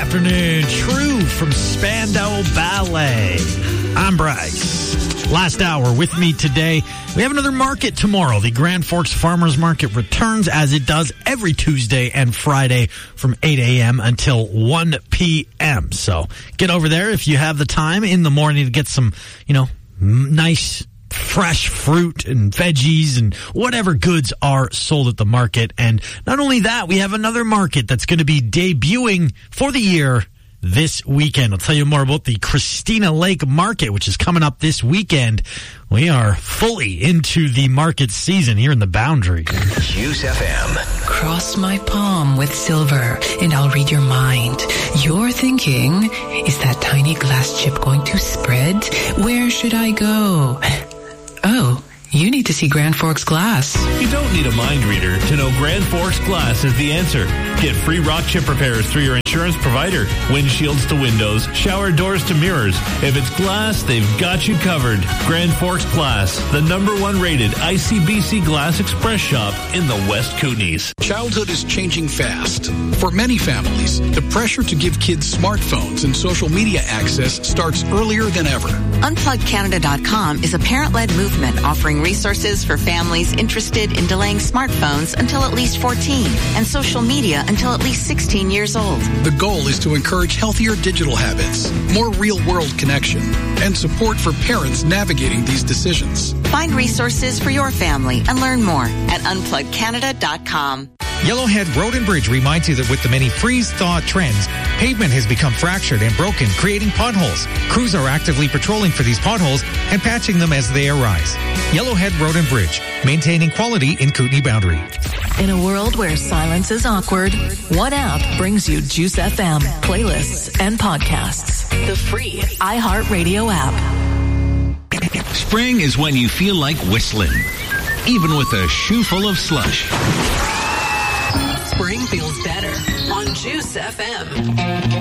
afternoon. True from Spandau Ballet. I'm Bryce. Last hour with me today. We have another market tomorrow. The Grand Forks Farmers Market returns as it does every Tuesday and Friday from 8 a.m. until 1 p.m. So get over there if you have the time in the morning to get some, nice fresh fruit and veggies and whatever goods are sold at the market. And not only that, we have another market that's going to be debuting for the year this weekend. I'll tell you more about the Christina Lake Market, which is coming up this weekend. We are fully into the market season here in the Boundary. Juice FM. Cross my palm with silver and I'll read your mind. You're thinking, is that tiny glass chip going to spread? Where should I go? Oh, you need to see Grand Forks Glass. You don't need a mind reader to know Grand Forks Glass is the answer. Get free rock chip repairs through your insurance provider. Windshields to windows, shower doors to mirrors. If it's glass, they've got you covered. Grand Forks Glass, the #1 rated ICBC Glass Express shop in the West Kootenays. Childhood is changing fast. For many families, the pressure to give kids smartphones and social media access starts earlier than ever. UnplugCanada.com is a parent-led movement offering resources for families interested in delaying smartphones until at least 14 and social media until at least 16 years old. The goal is to encourage healthier digital habits, more real-world connection, and support for parents navigating these decisions. Find resources for your family and learn more at UnplugCanada.com. Yellowhead Road and Bridge reminds you that with the many freeze-thaw trends, pavement has become fractured and broken, creating potholes. Crews are actively patrolling for these potholes and patching them as they arise. Yellowhead Road and Bridge, maintaining quality in Kootenay Boundary. In a world where silence is awkward, what app brings you Juice FM, playlists, and podcasts? The free iHeartRadio app. Spring is when you feel like whistling, even with a shoe full of slush. Spring feels better on Juice FM.